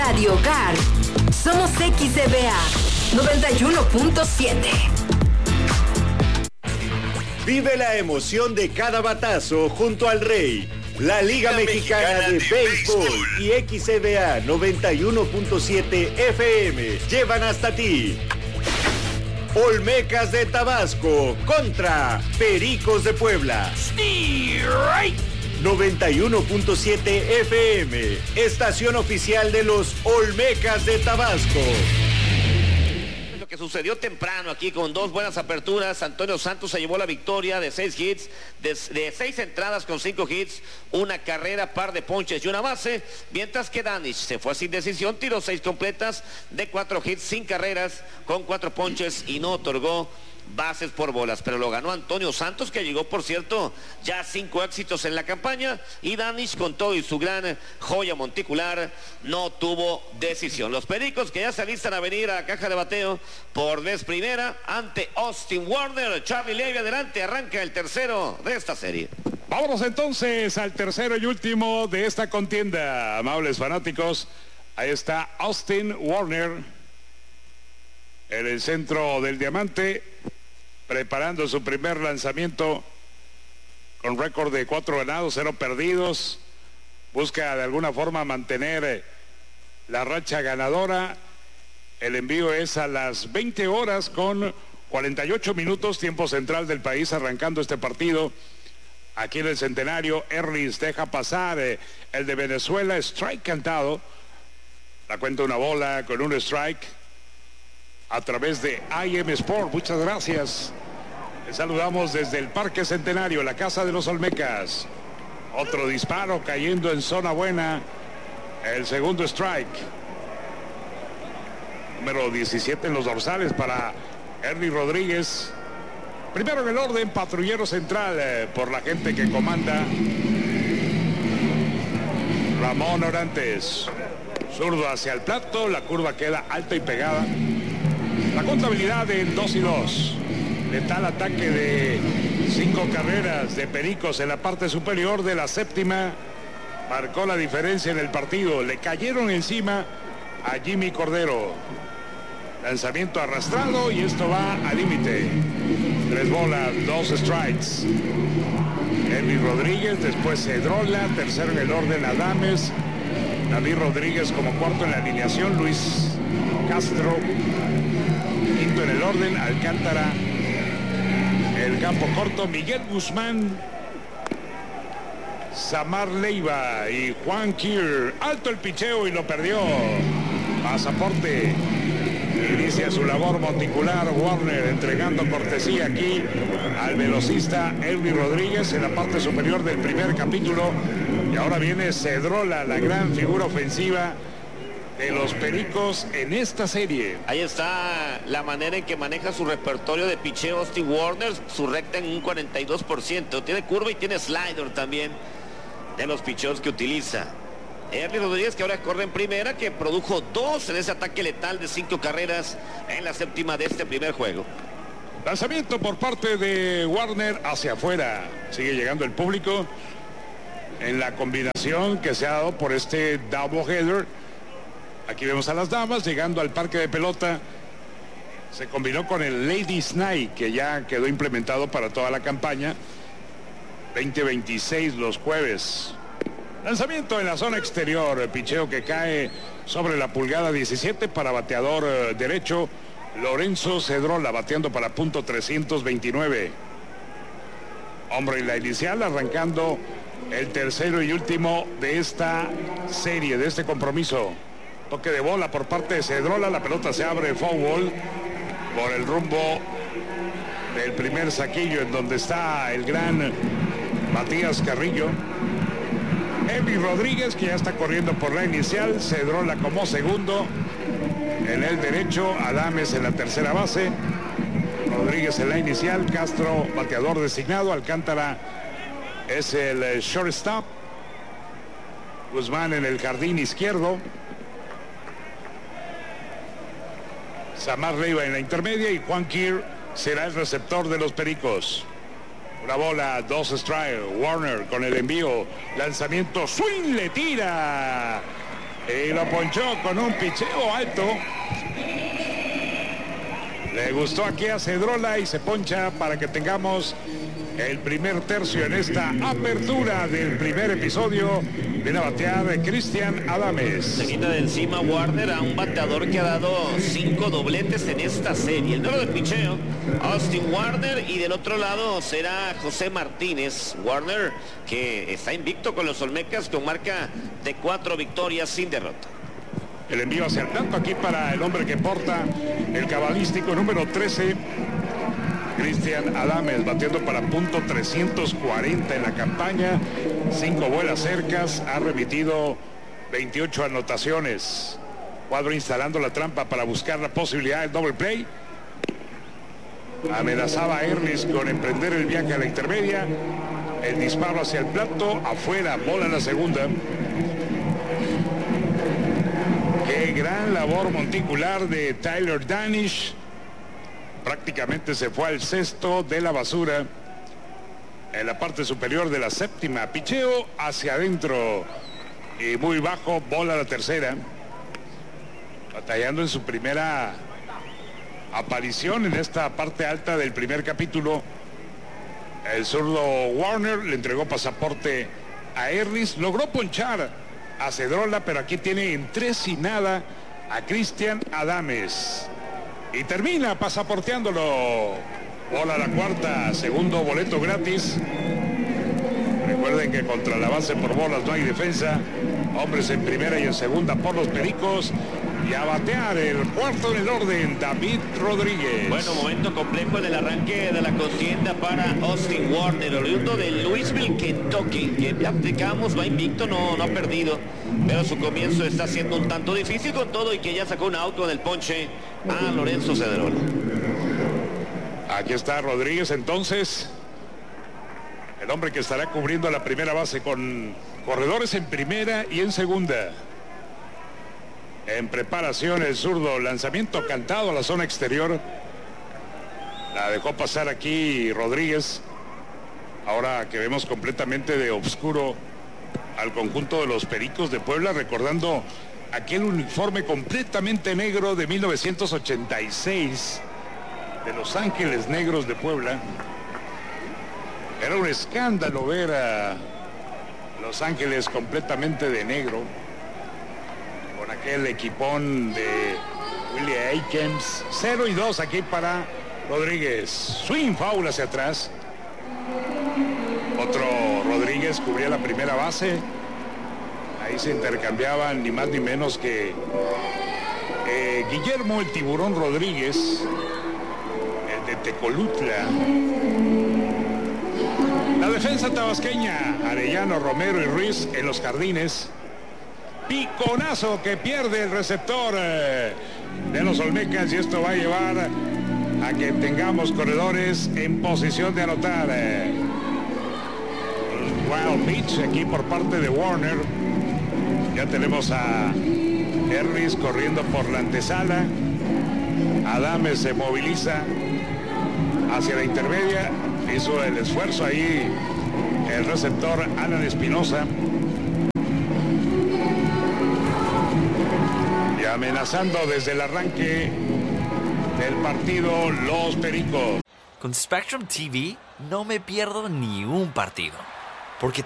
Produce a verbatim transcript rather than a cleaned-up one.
Radio Hogar. Somos X C B A noventa y uno punto siete. Vive la emoción de cada batazo junto al Rey. La Liga, Liga Mexicana, Mexicana de, de Béisbol, Béisbol y X C B A noventa y uno punto siete F M llevan hasta ti Olmecas de Tabasco contra Pericos de Puebla. noventa y uno punto siete F M, estación oficial de los Olmecas de Tabasco. Que sucedió temprano aquí con dos buenas aperturas. Antonio Santos se llevó la victoria de seis hits, de, de seis entradas con cinco hits, una carrera, par de ponches y una base, mientras que Danich se fue sin decisión, tiró seis completas de cuatro hits, sin carreras, con cuatro ponches y no otorgó bases por bolas, pero lo ganó Antonio Santos, que llegó, por cierto, ya a cinco éxitos en la campaña, y Danich, con todo y su gran joya monticular, no tuvo decisión. Los Pericos, que ya se alistan a venir a la caja de bateo por vez primera ante Austin Warner. Charlie Levy, adelante, arranca el tercero de esta serie. Vámonos entonces al tercero y último de esta contienda, amables fanáticos. Ahí está Austin Warner en el centro del diamante, preparando su primer lanzamiento con récord de cuatro ganados, cero perdidos. Busca de alguna forma mantener la racha ganadora. El envío es a las veinte horas con cuarenta y ocho minutos, tiempo central del país, arrancando este partido. Aquí en el Centenario, Erlis deja pasar eh, el de Venezuela, strike cantado. La cuenta una bola con un strike a través de I M Sport. Muchas gracias. Les saludamos desde el Parque Centenario, la casa de los Olmecas. Otro disparo cayendo en zona buena. El segundo strike. Número diecisiete en los dorsales para Ernie Rodríguez. Primero en el orden, patrullero central eh, por la gente que comanda Ramón Orantes. Zurdo hacia el plato, la curva queda alta y pegada. La contabilidad en dos y dos. Letal ataque de cinco carreras de Pericos en la parte superior de la séptima. Marcó la diferencia en el partido. Le cayeron encima a Jimmy Cordero. Lanzamiento arrastrado y esto va al límite. Tres bolas, dos strikes. Elvis Rodríguez, después Cedrola, tercero en el orden Adames. David Rodríguez como cuarto en la alineación. Luis Castro quinto en el orden. Alcántara, el campo corto. Miguel Guzmán, Samar Leiva y Juan Kier. Alto el picheo y lo perdió. Pasaporte. Inicia su labor monticular Warner, entregando cortesía aquí al velocista Elvis Rodríguez en la parte superior del primer capítulo. Y ahora viene Cedrola, la gran figura ofensiva de los Pericos en esta serie. Ahí está la manera en que maneja su repertorio de picheo Austin Warner, su recta en un cuarenta y dos por ciento. Tiene curva y tiene slider también de los picheos que utiliza. Ernie Rodríguez, que ahora corre en primera, que produjo dos en ese ataque letal de cinco carreras en la séptima de este primer juego. Lanzamiento por parte de Warner hacia afuera. Sigue llegando el público en la combinación que se ha dado por este doubleheader. Aquí vemos a las damas llegando al parque de pelota. Se combinó con el Ladies Night, que ya quedó implementado para toda la campaña. veinte veintiséis los jueves. Lanzamiento en la zona exterior, picheo que cae sobre la pulgada diecisiete para bateador eh, derecho Lorenzo Cedrola, bateando para punto trescientos veintinueve. Hombre en la inicial, arrancando el tercero y último de esta serie, de este compromiso. Toque de bola por parte de Cedrola, la pelota se abre foul ball por el rumbo del primer saquillo, en donde está el gran Matías Carrillo. Elvis Rodríguez, que ya está corriendo por la inicial. Cedrola como segundo en el derecho. Adames en la tercera base. Rodríguez en la inicial. Castro, bateador designado. Alcántara es el shortstop. Guzmán en el jardín izquierdo. Samar Leiva en la intermedia. Y Juan Kier será el receptor de los Pericos. Una bola, dos strikes. Warner con el envío. Lanzamiento, swing, le tira. Y lo ponchó con un picheo alto. Le gustó aquí a Cedrola y se poncha para que tengamos el primer tercio en esta apertura del primer episodio. Viene a batear Cristian Adames. Se quita de encima Warner a un bateador que ha dado cinco dobletes en esta serie. El duelo de picheo, Austin Warner, y del otro lado será José Martínez. Warner, que está invicto con los Olmecas con marca de cuatro victorias sin derrota. El envío hacia el plato aquí para el hombre que porta el cabalístico número trece, Cristian Adames, batiendo para punto trescientos cuarenta en la campaña, cinco vuelas cercas, ha remitido veintiocho anotaciones. Cuadro instalando la trampa para buscar la posibilidad del double play. Amenazaba a Erlis con emprender el viaje a la intermedia. El disparo hacia el plato, afuera, bola en la segunda. Qué gran labor monticular de Tyler Danish. Prácticamente se fue al cesto de la basura en la parte superior de la séptima. Picheo hacia adentro y muy bajo, bola a la tercera. Batallando en su primera aparición en esta parte alta del primer capítulo. El zurdo Warner le entregó pasaporte a Erlis. Logró ponchar a Cedrola, pero aquí tiene en tres y nada a Cristian Adames. Y termina pasaporteándolo. Bola a la cuarta, segundo boleto gratis. Recuerden que contra la base por bolas no hay defensa. Hombres en primera y en segunda por los Pericos. Y a batear el cuarto en el orden, David Rodríguez. Bueno, momento complejo en el arranque de la contienda para Austin Warner, oriundo de Louisville, Kentucky, que ya aplicamos, va invicto, no, no ha perdido, pero su comienzo está siendo un tanto difícil con todo y que ya sacó un out con el ponche a Lorenzo Cedrola. Aquí está Rodríguez entonces, el hombre que estará cubriendo la primera base con corredores en primera y en segunda. En preparación el zurdo, lanzamiento cantado a la zona exterior. La dejó pasar aquí Rodríguez. Ahora que vemos completamente de oscuro al conjunto de los Pericos de Puebla, recordando aquel uniforme completamente negro de mil novecientos ochenta y seis de Los Ángeles Negros de Puebla. Era un escándalo ver a Los Ángeles completamente de negro, con aquel equipón de Willie Aikens. Cero y dos aquí para Rodríguez. Swing foul hacia atrás. Otro Rodríguez cubría la primera base. Ahí se intercambiaban ni más ni menos que eh, Guillermo el Tiburón Rodríguez, el de Tecolutla. La defensa tabasqueña, Arellano, Romero y Ruiz en los jardines. Piconazo que pierde el receptor eh, de los Olmecas, y esto va a llevar a que tengamos corredores en posición de anotar. Eh. Wild pitch aquí por parte de Warner. Ya tenemos a Erlis corriendo por la antesala. Adames se moviliza hacia la intermedia. Hizo el esfuerzo ahí el receptor Alan Espinosa. Y amenazando desde el arranque del partido los Pericos. Con Spectrum T V no me pierdo ni un partido, porque